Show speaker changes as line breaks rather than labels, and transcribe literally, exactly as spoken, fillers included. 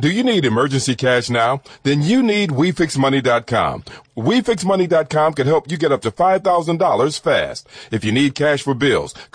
Do you need emergency cash now? Then you need We Fix Money dot com. We Fix Money dot com can help you get up to five thousand dollars fast. If you need cash for bills,